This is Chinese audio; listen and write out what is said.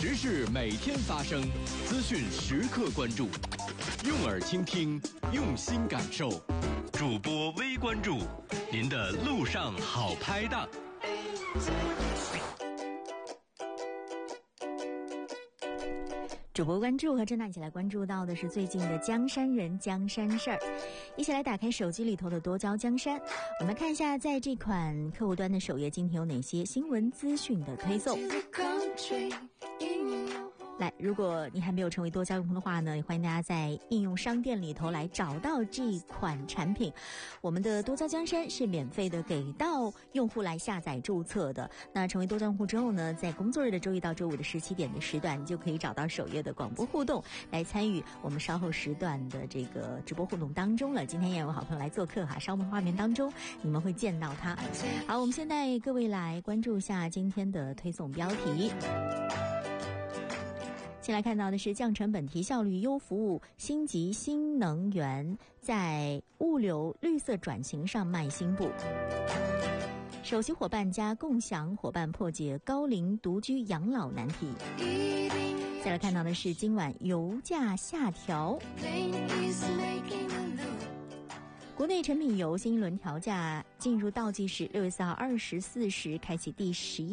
时事每天发生，资讯时刻关注，用耳倾听，用心感受。主播微关注，您的路上好拍档。 主播关注和侦探一起来关注到的是最近的江山人江山事儿，一起来打开手机里头的多焦江山，我们看一下在这款客户端的首页今天有哪些新闻资讯的推送。来，如果你还没有成为多焦用户的话呢，也欢迎大家在应用商店里头来找到这款产品。我们的多焦江山是免费的给到用户来下载注册的。那成为多焦用户之后呢，在工作日的周一到周五的17点的时段，你就可以找到首页的广播互动来参与我们稍后时段的这个直播互动当中了。今天也有好朋友来做客哈，稍后画面当中你们会见到他。好，我们现在各位来关注一下今天的推送标题。先来看到的是降成本、提效率、优服务，星级新能源在物流绿色转型上迈新步。首席伙伴加共享伙伴破解高龄独居养老难题。再来看到的是今晚油价下调。国内成品油新一轮调价进入倒计时，6月4号24时开启第11